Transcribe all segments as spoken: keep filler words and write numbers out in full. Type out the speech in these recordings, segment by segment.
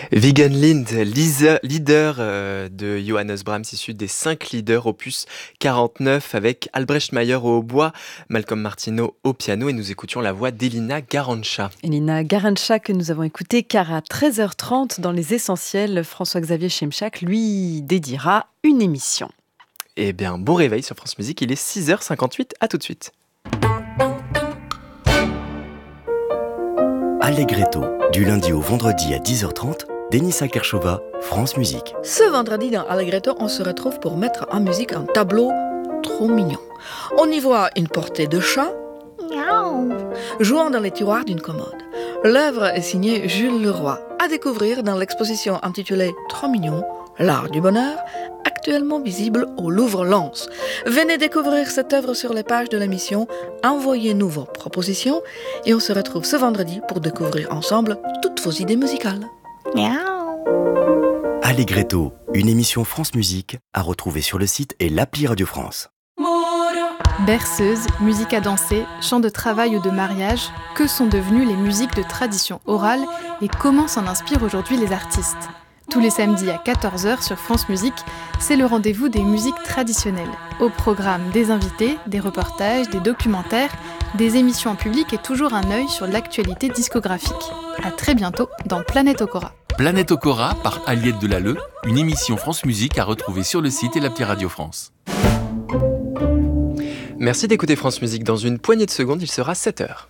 Vegan Lind, leader, leader euh, de Johannes Brahms, issu des cinq leaders opus quarante-neuf avec Albrecht Meyer au hautbois, Malcolm Martineau au piano et nous écoutions la voix d'Elina Garancha. Elina Garancha que nous avons écoutée car à treize heures trente dans les essentiels, François-Xavier Chemchak lui dédiera une émission. Eh bien, bon réveil sur France Musique, il est six heures cinquante-huit, à tout de suite. Allegretto, du lundi au vendredi à dix heures trente, Denisa Kershova, France Musique. Ce vendredi dans Allegretto, on se retrouve pour mettre en musique un tableau trop mignon. On y voit une portée de chat jouant dans les tiroirs d'une commode. L'œuvre est signée Jules Leroy, à découvrir dans l'exposition intitulée Trop mignon, l'art du bonheur, actuellement visible au Louvre-Lens. Venez découvrir cette œuvre sur les pages de l'émission, envoyez-nous vos propositions et on se retrouve ce vendredi pour découvrir ensemble toutes vos idées musicales. Allegretto, une émission France Musique à retrouver sur le site et l'appli Radio France. Berceuse, musique à danser, chants de travail ou de mariage, que sont devenues les musiques de tradition orale et comment s'en inspirent aujourd'hui les artistes ? Tous les samedis à quatorze heures sur France Musique, c'est le rendez-vous des musiques traditionnelles. Au programme des invités, des reportages, des documentaires, des émissions en public et toujours un œil sur l'actualité discographique. À très bientôt dans Planète Okora. Planète Okora par Aliette Delalleux, une émission France Musique à retrouver sur le site et l'appli Radio France. Merci d'écouter France Musique. Dans une poignée de secondes, il sera sept heures.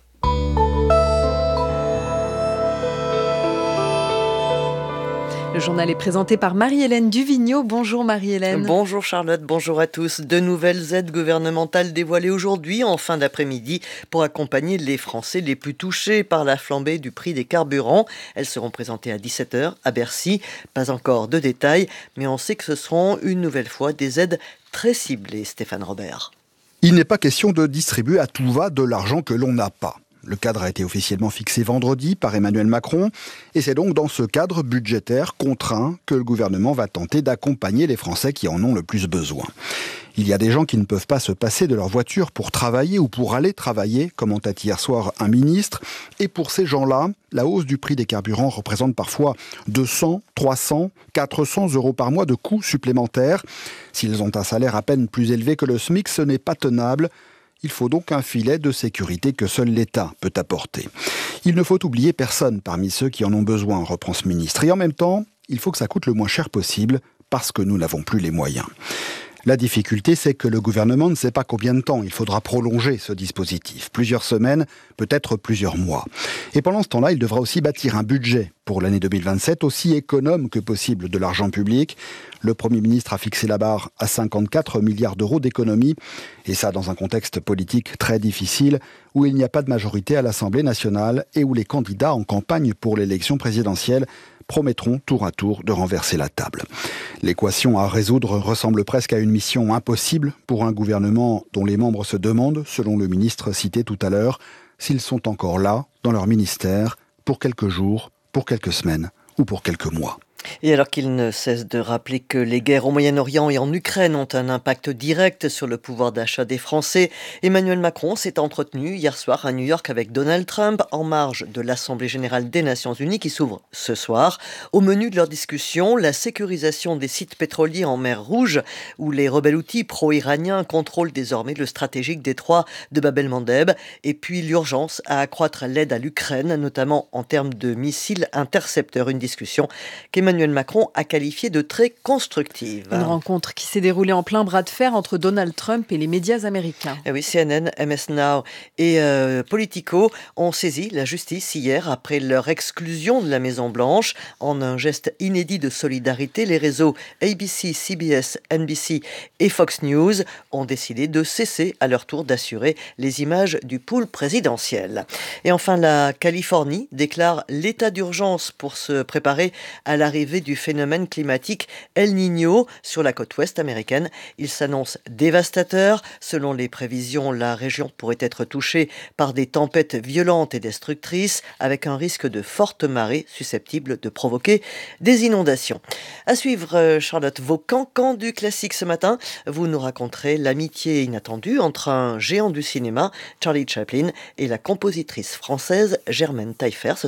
Le journal est présenté par Marie-Hélène Duvigneau. Bonjour Marie-Hélène. Bonjour Charlotte, bonjour à tous. De nouvelles aides gouvernementales dévoilées aujourd'hui en fin d'après-midi pour accompagner les Français les plus touchés par la flambée du prix des carburants. Elles seront présentées à dix-sept heures à Bercy. Pas encore de détails, mais on sait que ce seront une nouvelle fois des aides très ciblées, Stéphane Robert. Il n'est pas question de distribuer à tout va de l'argent que l'on n'a pas. Le cadre a été officiellement fixé vendredi par Emmanuel Macron et c'est donc dans ce cadre budgétaire contraint que le gouvernement va tenter d'accompagner les Français qui en ont le plus besoin. Il y a des gens qui ne peuvent pas se passer de leur voiture pour travailler ou pour aller travailler, commentait hier soir un ministre. Et pour ces gens-là, la hausse du prix des carburants représente parfois deux cents, trois cents, quatre cents euros par mois de coûts supplémentaires. S'ils ont un salaire à peine plus élevé que le SMIC, ce n'est pas tenable. Il faut donc un filet de sécurité que seul l'État peut apporter. Il ne faut oublier personne parmi ceux qui en ont besoin, reprend ce ministre. Et en même temps, il faut que ça coûte le moins cher possible parce que nous n'avons plus les moyens. La difficulté, c'est que le gouvernement ne sait pas combien de temps il faudra prolonger ce dispositif. Plusieurs semaines, peut-être plusieurs mois. Et pendant ce temps-là, il devra aussi bâtir un budget pour l'année deux mille vingt-sept aussi économe que possible de l'argent public. Le Premier ministre a fixé la barre à cinquante-quatre milliards d'euros d'économie. Et ça dans un contexte politique très difficile où il n'y a pas de majorité à l'Assemblée nationale et où les candidats en campagne pour l'élection présidentielle promettront tour à tour de renverser la table. L'équation à résoudre ressemble presque à une mission impossible pour un gouvernement dont les membres se demandent, selon le ministre cité tout à l'heure, s'ils sont encore là, dans leur ministère, pour quelques jours, pour quelques semaines ou pour quelques mois. Et alors qu'il ne cesse de rappeler que les guerres au Moyen-Orient et en Ukraine ont un impact direct sur le pouvoir d'achat des Français, Emmanuel Macron s'est entretenu hier soir à New York avec Donald Trump en marge de l'Assemblée générale des Nations unies qui s'ouvre ce soir. Au menu de leur discussion, la sécurisation des sites pétroliers en mer Rouge où les rebelles houthis pro-iraniens contrôlent désormais le stratégique détroit de Bab el-Mandeb et puis l'urgence à accroître l'aide à l'Ukraine, notamment en termes de missiles intercepteurs, une discussion qu'Emmanuel Emmanuel Macron a qualifié de très constructive. Une rencontre qui s'est déroulée en plein bras de fer entre Donald Trump et les médias américains. Et oui, C N N, M S Now et euh, Politico ont saisi la justice hier après leur exclusion de la Maison-Blanche. En un geste inédit de solidarité, les réseaux A B C, C B S, N B C et Fox News ont décidé de cesser à leur tour d'assurer les images du pool présidentiel. Et enfin, la Californie déclare l'état d'urgence pour se préparer à l'arrivée du phénomène climatique El Niño sur la côte ouest américaine. Il s'annonce dévastateur. Selon les prévisions, la région pourrait être touchée par des tempêtes violentes et destructrices avec un risque de fortes marées susceptibles de provoquer des inondations. À suivre, Charlotte, vos cancans du classique ce matin. Vous nous raconterez l'amitié inattendue entre un géant du cinéma, Charlie Chaplin, et la compositrice française Germaine Taillefer. Ce sera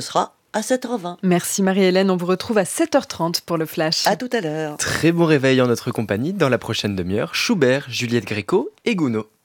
à sept heures vingt. Merci Marie-Hélène, on vous retrouve à sept heures trente pour le Flash. À tout à l'heure. Très bon réveil en notre compagnie. Dans la prochaine demi-heure, Schubert, Juliette Gréco et Gounod.